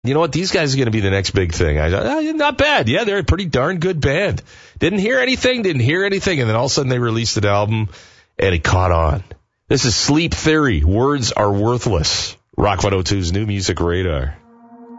You know what? These guys are going to be the next big thing. I thought, not bad. Yeah, they're a pretty darn good band. Didn't hear anything. And then all of a sudden they released an album and it caught on. This is Sleep Theory. Words Are Worthless. Rock 102's New Music Radar.